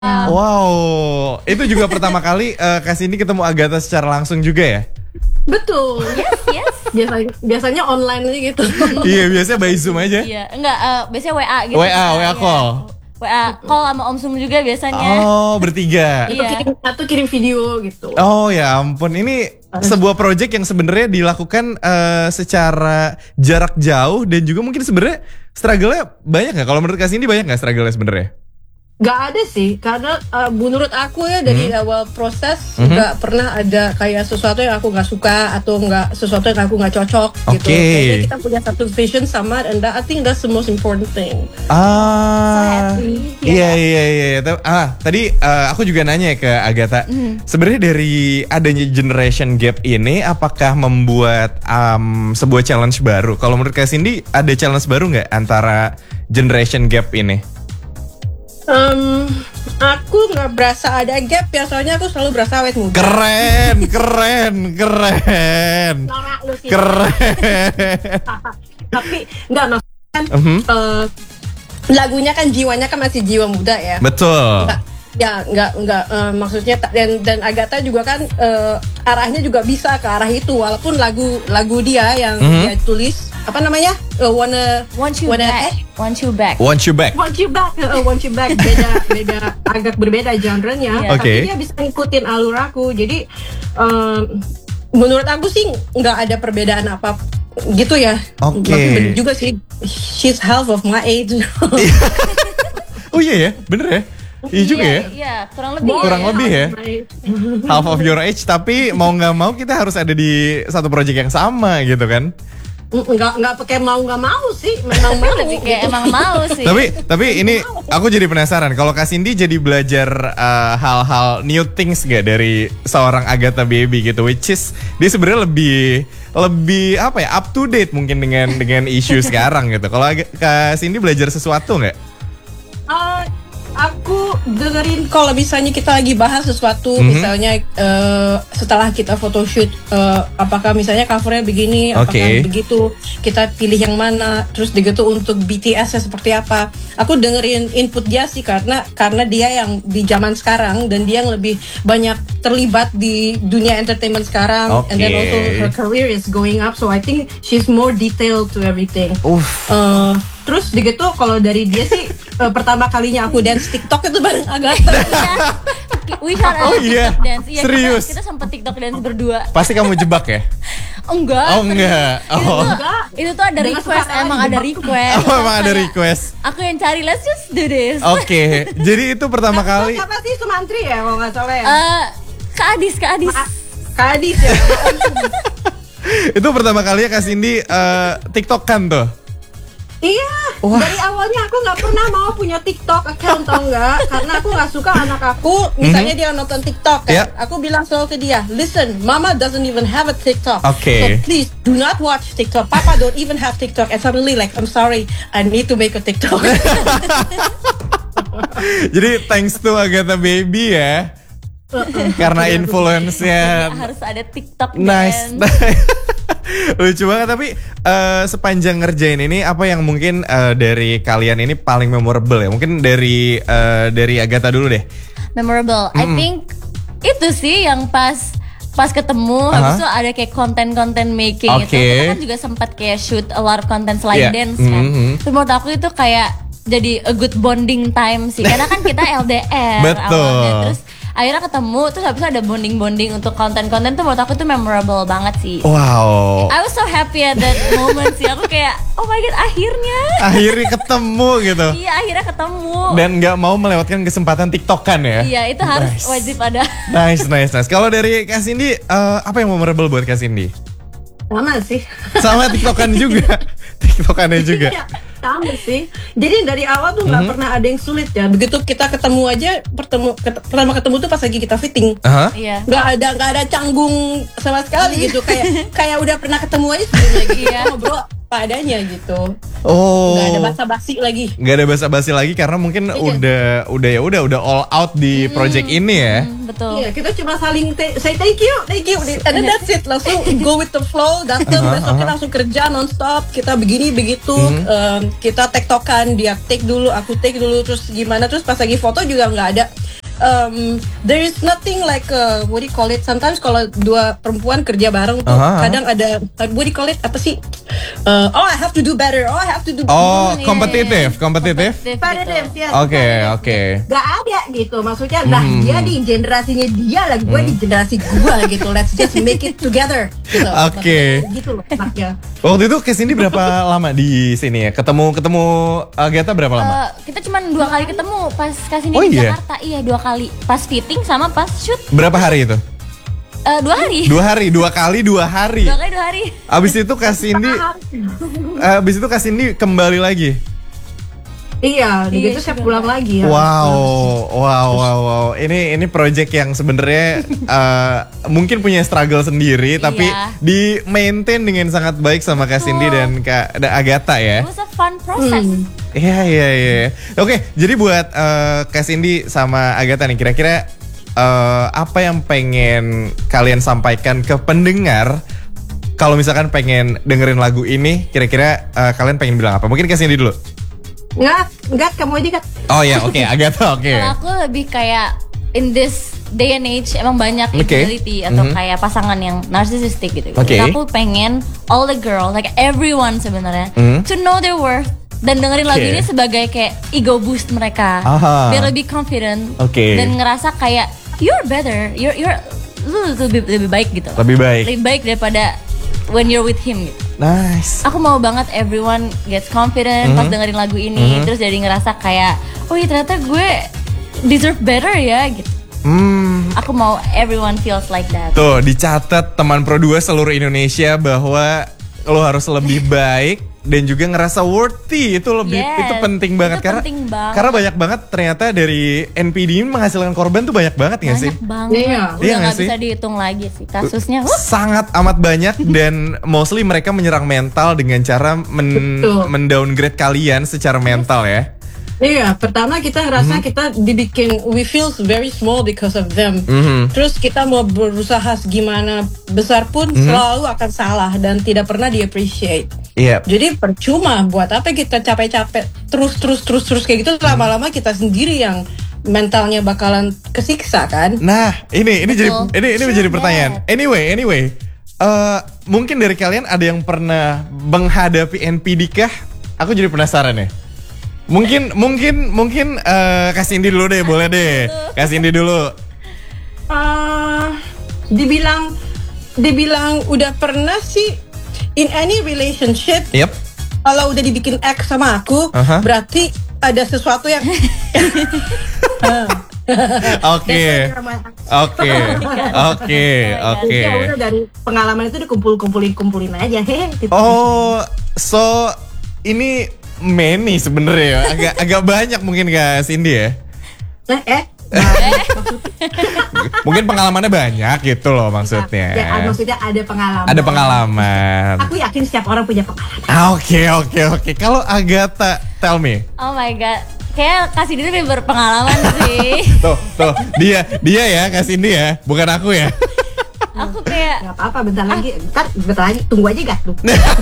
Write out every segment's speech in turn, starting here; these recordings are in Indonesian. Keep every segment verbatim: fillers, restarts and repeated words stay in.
Wow, itu juga pertama kali uh, Kak Cindy ketemu Agatha secara langsung juga ya? Betul. Yes, yes. Biasanya biasanya online aja gitu. Iya, biasanya by Zoom aja. Iya, enggak uh, biasanya W A gitu. W A, W A call. W A call sama Om Sum juga biasanya. Oh, bertiga. Atau kirim, atau kirim video gitu. Oh ya ampun, ini sebuah project yang sebenarnya dilakukan uh, secara jarak jauh dan juga mungkin sebenarnya struggle-nya banyak nggak? Kalau menurut Kak Cindy banyak nggak struggle-nya sebenarnya? Gak ada sih, karena uh, menurut aku ya dari hmm. awal proses hmm. gak pernah ada kayak sesuatu yang aku gak suka atau gak sesuatu yang aku gak cocok okay. gitu. Kayaknya kita punya satu vision sama, and that, I think that's the most important thing. Ah, so iya iya iya. Ah, tadi uh, aku juga nanya ke Agatha, hmm. sebenarnya dari adanya generation gap ini, apakah membuat um, sebuah challenge baru? Kalau menurut Kak Cindy, ada challenge baru nggak antara generation gap ini? Um, aku nggak berasa ada gap ya, soalnya aku selalu berasa awet muda. Keren, keren, keren, keren. Tapi nggak maksudnya kan, uh-huh. uh, lagunya kan jiwanya kan masih jiwa muda ya. Betul. Nggak, ya nggak nggak uh, maksudnya dan dan Agatha juga kan uh, arahnya juga bisa ke arah itu, walaupun lagu lagu dia yang uh-huh. dia tulis apa namanya uh, wanna want you wanna, back eh? want you back want you back want you back uh, want you back beda beda agak berbeda genrenya, yeah. Okay. Tapi dia bisa ngikutin alur aku, jadi um, menurut aku sih nggak ada perbedaan apa gitu ya. Oke. Okay. Bener juga sih, she's half of my age. Oh iya ya, bener ya. Iya juga ya. Iya, kurang lebih. Kurang ya. lebih ya. Half of your age, tapi mau nggak mau kita harus ada di satu project yang sama gitu kan. Nggak nggak pakai mau nggak mau sih, memang mau. Lebih kayak emang mau sih. Tapi tapi ini aku jadi penasaran, kalau Kak Cindy jadi belajar uh, hal-hal new things gak dari seorang Agatha Baby gitu, which is dia sebenarnya lebih lebih apa ya, up to date mungkin dengan dengan isu sekarang gitu. Kalau Kak Cindy belajar sesuatu nggak? Uh, aku dengerin kalau misalnya kita lagi bahas sesuatu, mm-hmm. misalnya uh, setelah kita photoshoot, uh, apakah misalnya covernya begini, okay. apakah begitu, kita pilih yang mana, terus begitu untuk B T S-nya seperti apa. Aku dengerin input dia sih, karena karena dia yang di zaman sekarang dan dia yang lebih banyak terlibat di dunia entertainment sekarang, okay. and then also her career is going up, so I think she's more detailed to everything. Uh, terus begitu kalau dari dia sih uh, pertama kalinya aku dance TikTok itu bareng Agatha. We had a oh, TikTok yeah. dance. Iya, serius? Kita, kita sempat TikTok dance berdua. Pasti kamu jebak ya? Enggak. Oh enggak. Oh. Itu, enggak. Itu tuh ada dengan request, emang ada request. Oh, emang ada request. Aku yang cari, let's just do this. Oke. Okay. Jadi itu pertama kali. Siapa sih, Sumantri ya kalau nggak salah ya? Uh, Kak Adis, Kak Adis. Ma- Kak Adis ya. Itu pertama kali ya Kak Cindy uh, TikTok kan tuh? Iya, wah. Dari awalnya aku nggak pernah mau punya TikTok account, tau nggak? Karena aku nggak suka anak aku, misalnya mm-hmm. dia nonton TikTok kan, yeah. aku bilang selalu ke dia, listen, Mama doesn't even have a TikTok, okay. so please do not watch TikTok. Papa don't even have TikTok, and suddenly like, I'm sorry, I need to make a TikTok. Jadi thanks to Agatha Baby ya, karena influence-nya harus ada TikTok. Nice. Lucu banget. Tapi uh, sepanjang ngerjain ini, apa yang mungkin uh, dari kalian ini paling memorable ya? Mungkin dari uh, dari Agatha dulu deh. Memorable, mm. I think itu sih yang pas pas ketemu, uh-huh. habis itu ada kayak konten-konten making okay. itu. Kita kan juga sempat kayak shoot a lot of content selain yeah. dance kan. Mm-hmm. Menurut aku itu kayak jadi a good bonding time sih, karena kan kita L D R betul. Awalnya, terus akhirnya ketemu, terus habis itu ada bonding-bonding untuk konten-konten tuh, menurut aku tuh memorable banget sih. Wow. I was so happy at that moment sih. Aku kayak, oh my god, akhirnya. Akhirnya ketemu gitu. Iya, akhirnya ketemu. Dan nggak mau melewatkan kesempatan TikTokan ya. Iya, itu harus nice. wajib ada. Nice, nice, nice. Kalau dari Kak Cindy, uh, apa yang memorable buat Kak Cindy? Sama sih. Sama TikTokan juga. TikTokannya juga. Sama sih. Jadi dari awal tuh nggak mm-hmm. pernah ada yang sulit ya. Begitu kita ketemu aja, pertemu ket, pertama ketemu tuh pas lagi kita fitting. Uh-huh. Iya. Nggak ada nggak ada canggung sama sekali gitu. Kayak kayak udah pernah ketemu aja sebelum lagi iya. ngobrol. apa adanya gitu. Oh. Nggak ada basa-basi lagi. Nggak ada basa-basi lagi karena mungkin Iya. udah udah ya udah udah all out di project ini ya. Hmm, betul. Iya, kita cuma saling te- say thank you, thank you, and then that's it. Langsung go with the flow, datang besoknya langsung kerja nonstop. Kita begini begitu, em, kita tektokan, dia take dulu, aku take dulu, terus gimana, terus pas lagi foto juga nggak ada. Um, there is nothing like uh, what do you call it? Sometimes kalau dua perempuan kerja bareng tuh Aha. kadang ada uh, what do you call it? Apa sih? Uh, oh, I have to do better. Oh, I have to do. Oh, iya, kompetitif, kompetitif. Competitive, gitu. ya. Oke, oke. Gak ada gitu, maksudnya lah dia di generasinya dia lah, gue di generasi gue gitu. Let's just make it together. Gitu. Oke. Maksudnya Gitu loh anaknya. Waktu itu ke sini berapa lama di sini ya? Ketemu ketemu Agatha berapa lama? Eh, kita cuma dua kali ketemu pas kasih Oh, di iya? Jakarta. Iya, dua kali. Pas fitting sama pas shoot. Berapa hari itu? Eh, dua hari. Dua hari, dua kali dua hari. Dua kali dua hari. Abis itu Kak Cindy, abis itu Kak Cindy kembali lagi. Iya, Iya, gitu saya sudah. pulang lagi ya. Wow, wow, wow, wow. Ini ini project yang sebenarnya eh, mungkin punya struggle sendiri, tapi Iya. di maintain dengan sangat baik sama Kak Cindy dan Kak dan Agatha ya. It was a fun process. Hmm. Iya, iya, iya. Oke, jadi buat eh, Kak Cindy sama Agatha nih, kira-kira eh, apa yang pengen kalian sampaikan ke pendengar? Kalau misalkan pengen dengerin lagu ini, kira-kira eh, kalian pengen bilang apa? Mungkin Kak Cindy dulu. Enggak, enggak kamu aja kan. Oh ya, oke, Agatha, oke. Kalau aku lebih kayak in this day and age emang banyak Oke. infidelity atau Mhm. kayak pasangan yang narcissistic gitu. Oke. Jadi aku pengen all the girls, like everyone sebenarnya, Mhm. to know their worth dan dengerin lagu Oke. ini sebagai kayak ego boost mereka, Aha. biar lebih confident Oke. dan ngerasa kayak you're better, you're you're lu lebih lebih baik gitu. Lebih baik. Lebih baik daripada when you're with him gitu. Nice. Aku mau banget everyone gets confident pas Mhm. dengerin lagu ini, Mhm. terus jadi ngerasa kayak, oh iya ternyata gue deserve better ya gitu. Hmm. Aku mau everyone feels like that. Tuh, dicatat teman Pro dua seluruh Indonesia bahwa lo harus lebih baik dan juga ngerasa worthy. Itu lebih Yes, itu penting banget itu karena penting banget. karena banyak banget ternyata dari N P D ini menghasilkan korban tuh banyak banget nggak sih? Banyak banget. Iya. Iya Udah nggak nggak sih? bisa dihitung lagi sih kasusnya. Wuh. Sangat amat banyak dan mostly mereka menyerang mental dengan cara men Betul. mendowngrade kalian secara mental ya. Iya, pertama kita ngerasa kita dibikin we feel very small because of them. Mhm. Terus kita mau berusaha gimana besar pun selalu akan salah dan tidak pernah di appreciate. Iya. Jadi percuma buat apa kita capek-capek terus terus terus terus kayak gitu lama-lama kita sendiri yang mentalnya bakalan kesiksa kan? Nah, ini ini jadi Betul. ini ini Sure menjadi that. pertanyaan. Anyway, anyway, eh mungkin dari kalian ada yang pernah menghadapi N P D kah? Aku jadi penasaran ya. Mungkin mungkin mungkin eh Kak Cindy dulu deh, boleh deh. Kak Cindy dulu. Eh, dibilang dibilang udah pernah sih in any relationship Yep. kalau udah dibikin X sama aku Aha. berarti ada sesuatu yang Oke. Oke. Oke. Oke. Ya udah dari pengalaman itu dikumpul-kumpulin kumpulin aja hehe gitu. Oh, so ini many sebenarnya ya. Agak agak banyak mungkin Kak Cindy ya. Nah, eh Mungkin pengalamannya banyak gitu loh maksudnya. ya, maksudnya ada pengalaman. Ada pengalaman. Aku yakin setiap orang punya pengalaman. Ah, Oke oke oke. Kalau Agatha, tell me. Oh my god. Kayak kasih dia lebih berpengalaman sih. Tuh tuh dia dia ya Kak Cindy ya, bukan aku ya. Aku kayak Gak apa-apa, bentar lagi, bentar, bentar lagi, tunggu aja gak tuh.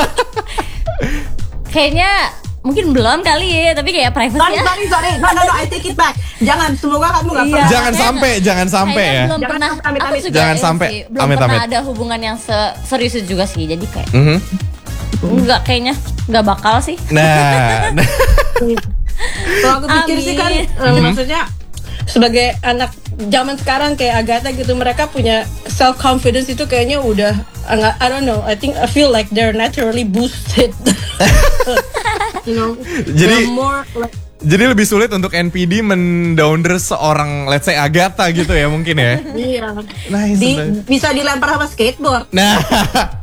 kayaknya mungkin belum kali ya, tapi kayak Sorry, privacy. sorry, sorry, no, no, no, I take it back. Jangan, semoga kamu gak Iya. pernah. Jangan sampai, jangan sampai ya. Belum Jangan pernah. sampai, amit, Aku amit. juga Jangan ini sampai, sih, belum amit, pernah amit. ada hubungan yang se- serius itu juga sih. Jadi kayak Mhm. enggak kayaknya enggak bakal sih. Nah, nah. Kalau aku pikir sih kan, Amin. eh, maksudnya sebagai anak zaman sekarang kayak Agatha gitu, mereka punya self confidence itu kayaknya udah enggak, I don't know, I think I feel like they're naturally boosted. You know, Jadi- they're more like, Jadi lebih sulit untuk N P D mendowner seorang let's say Agatha gitu ya mungkin ya. iya, Nice. di, nice. bisa dilempar sama skateboard. Nah,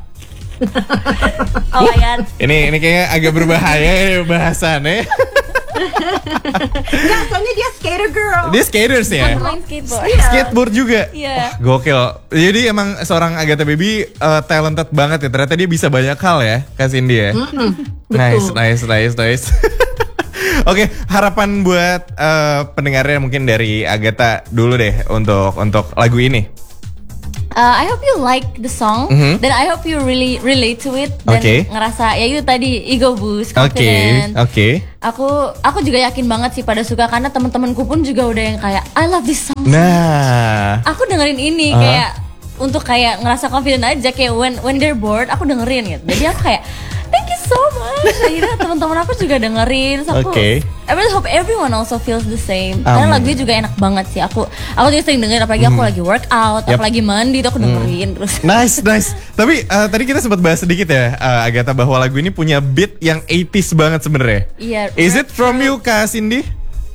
Oh my god. ini ini kayaknya agak berbahaya ya bahasannya. Enggak, soalnya dia skater girl. Dia skaters ya? Main skateboard. Iya. Skateboard juga? Iya. Wah, gokil. Jadi emang seorang Agatha Baby uh, talented banget ya. Ternyata dia bisa banyak hal ya, Kak Cindy ya. Mm-mm, Nice, betul. nice, nice, nice. Oke, harapan buat uh, pendengarnya mungkin dari Agatha dulu deh untuk untuk lagu ini. Uh, I hope you like the song Mhm. dan I hope you really relate to it dan Oke. ngerasa ya itu tadi ego boost, Oke, confident. oke. Aku aku juga yakin banget sih pada suka karena teman-temanku pun juga udah yang kayak I love this song. Nah, Aku dengerin ini Uh-huh. kayak untuk kayak ngerasa confident aja kayak when when they're bored aku dengerin gitu. Jadi aku kayak thank you so much. Akhirnya teman-teman aku juga dengerin. Terus aku Oke. I really hope everyone also feels the same. Karena Amin. lagunya juga enak banget sih. Aku aku juga sering dengerin apalagi aku lagi workout, Yep. apalagi mandi itu aku dengerin terus. nice, nice. Tapi uh, tadi kita sempat bahas sedikit ya, uh, Agatha, bahwa lagu ini punya beat yang eighties banget sebenarnya. Iya. Is it from you, Kak Cindy?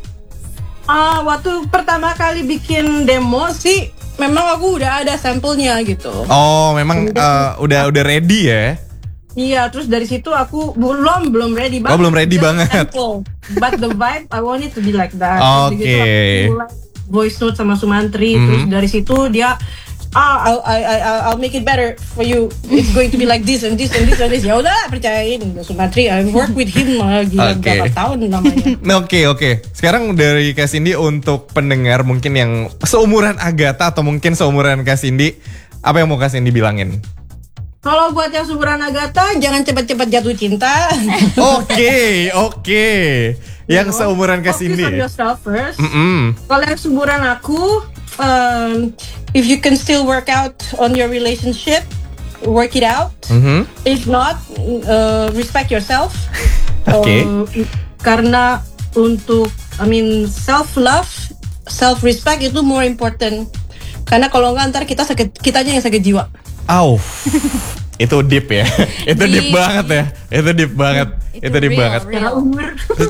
Ah, waktu pertama kali bikin demo sih, memang aku udah ada sampelnya gitu. Oh, memang uh, udah udah ready ya? Iya, terus dari situ aku belum belum ready banget. Oh, belum ready Just banget. sample. But the vibe I want it to be like that. Oke. Terus begitu aku mulai voice note sama Sumantri, Mhm. terus dari situ dia ah I'll, I, I, I'll- I'll make it better for you. It's going to be like this and this and this and this. Ya udah percayain Sumantri. I work with him lagi Oke. berapa tahun namanya. Nah, Oke oke. Sekarang dari Kak Cindy untuk pendengar mungkin yang seumuran Agatha atau mungkin seumuran Kak Cindy, apa yang mau Kak Cindy bilangin? Kalau buat yang seumuran Agatha, jangan cepat-cepat jatuh cinta. Oke oke. Yang seumuran Kak Focus Cindy. on yourself first. Mm-mm. Kalau yang seumuran aku, um, if you can still work out on your relationship, work it out. Mhm. If not, uh, respect yourself. Oke. Uh, karena untuk, I mean, self love, self respect itu more important. Karena kalau nggak ntar kita sakit, kita aja yang sakit jiwa. Au. Itu deep ya. Itu deep Deep. banget ya. Itu deep banget. Itu, deep real, banget. real. Umur.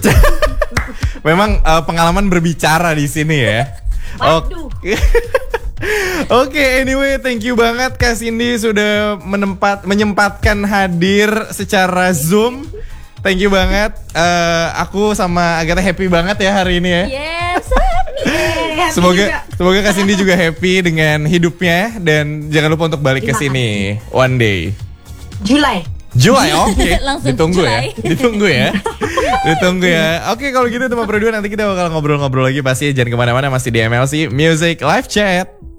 Memang uh, pengalaman berbicara di sini ya. Waduh. Oke. Oke, anyway, thank you banget Kak Cindy sudah menempat menyempatkan hadir secara Zoom. Thank you banget. Eh, aku sama Agatha happy banget ya hari ini ya. Yes, happy. Happy Semoga juga. semoga Kak Cindy juga happy dengan hidupnya dan jangan lupa untuk balik ke Terima sini one day. Julai. Julai, oke. Langsung Ditunggu ya. Julai. Ditunggu ya. Ditunggu ya. Oke, kalau gitu teman berdua nanti kita bakal ngobrol-ngobrol lagi pasti jangan kemana-mana masih di M L C Music Live Chat.